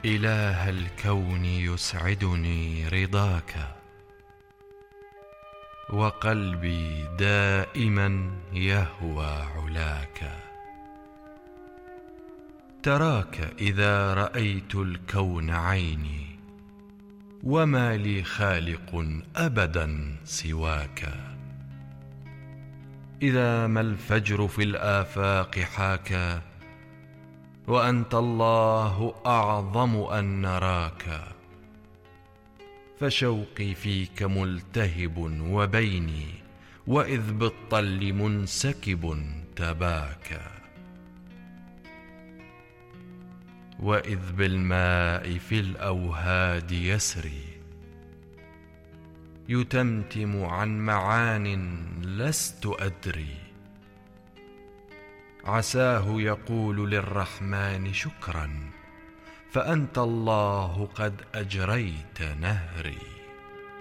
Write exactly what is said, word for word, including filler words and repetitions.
إله الكون يسعدني رضاك، وقلبي دائما يهوى علاك. تراك إذا رأيت الكون عيني، وما لي خالق أبدا سواك. إذا ما الفجر في الآفاق حاكا، وأنت الله أعظم أن نراك. فشوقي فيك ملتهب وبيني، وإذ بالطل منسكب تباكى. وإذ بالماء في الأوهاد يسري، يتمتم عن معان لست أدري. عساه يقول للرحمن شكرا، فأنت الله قد أجريت نهري.